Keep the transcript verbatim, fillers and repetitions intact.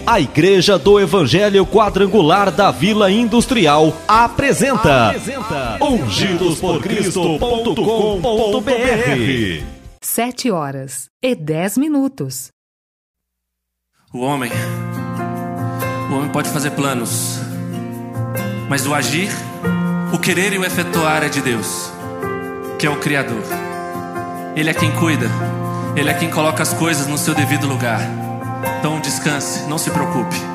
A Igreja do Evangelho Quadrangular da Vila Industrial apresenta, apresenta ungidos por cristo ponto com ponto b r. Sete horas e dez minutos. O homem, o homem pode fazer planos, mas o agir, o querer e o efetuar é de Deus, que é o Criador. Ele é quem cuida, Ele é quem coloca as coisas no seu devido lugar. Então descanse, não se preocupe.